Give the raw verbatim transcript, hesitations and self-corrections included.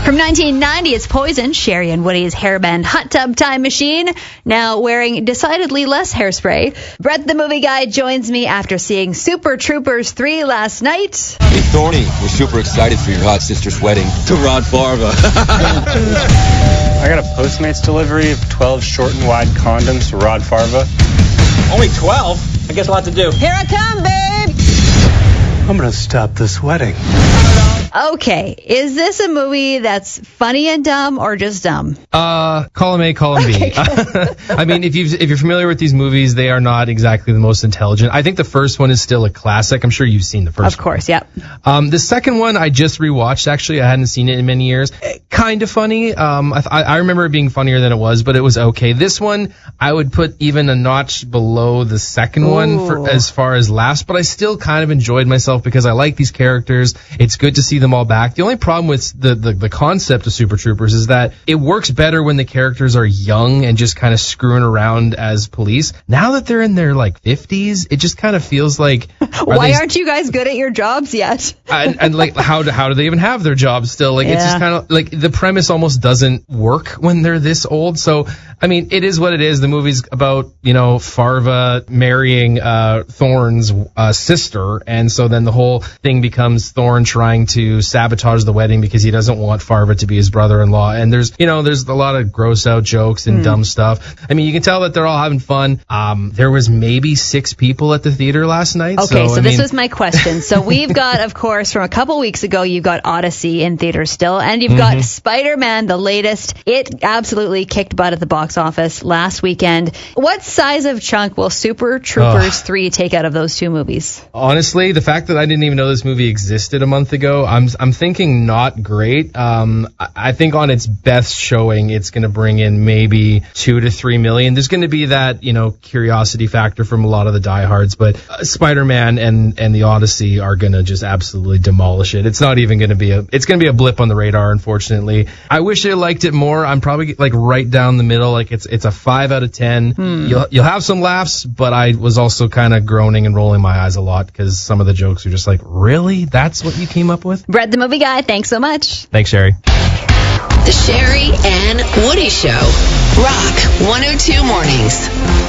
From nineteen ninety, it's Poison, Sherry and Woody's hairband Hot Tub Time Machine, now wearing decidedly less hairspray. Brett the Movie Guy joins me after seeing Super Troopers three last night. Hey, Thorny, we're super excited for your hot sister's wedding to Rod Farva. I got a Postmates delivery of twelve short and wide condoms for Rod Farva. Only twelve? I guess a lot to do. Here I come, babe! I'm going to stop this wedding. Okay, is this a movie that's funny and dumb or just dumb? Uh, column A, column B. Okay, I mean, if you if you're familiar with these movies, they are not exactly the most intelligent. I think the first one is still a classic. I'm sure you've seen the first Of course, yep. one. Um, the second one I just rewatched. Actually, I hadn't seen it in many years. Kind of funny. Um, I, I remember it being funnier than it was, but it was okay. This one I would put even a notch below the second Ooh. one for as far as laughs, but I still kind of enjoyed myself because I like these characters. It's good to see them all back. The only problem with the, the, the concept of Super Troopers is that it works better when the characters are young and just kind of screwing around as police. Now that they're in their like fifties, it just kind of feels like... Why they, aren't you guys good at your jobs yet? and, and like, how do, how do they even have their jobs still? Like, Yeah. it's just kind of like the premise almost doesn't work when they're this old. So, I mean, it is what it is. The movie's about, you know, Farva marrying uh, Thorne's uh, sister. And so then the whole thing becomes Thorne trying to sabotage the wedding because he doesn't want Farva to be his brother-in-law. And there's, you know, there's a lot of gross out jokes and mm. dumb stuff. I mean, you can tell that they're all having fun. Um, there was maybe six people at the theater last night. Okay, so, so this mean, was my question. So we've got, of course, from a couple weeks ago, you've got Odyssey in theaters still, and you've got mm-hmm. Spider-Man, the latest. It absolutely kicked butt at the box office last weekend. What size of chunk will Super Troopers oh. three take out of those two movies? Honestly, the fact that I didn't even know this movie existed a month ago, I'm I'm thinking not great. Um, I think on its best showing, it's going to bring in maybe two to three million. There's going to be that, you know, curiosity factor from a lot of the diehards, but uh, Spider-Man and and the Odyssey are going to just absolutely demolish it. It's not even going to be a, it's going to be a blip on the radar, unfortunately. I wish I liked it more. I'm probably like right down the middle. Like it's it's a five out of ten. Hmm. You'll you'll have some laughs, but I was also kind of groaning and rolling my eyes a lot because some of the jokes are just like, really? That's what you came up with? Brett the Movie Guy, thanks so much. Thanks, Sherry. The Sherry and Woody Show. Rock one oh two Mornings.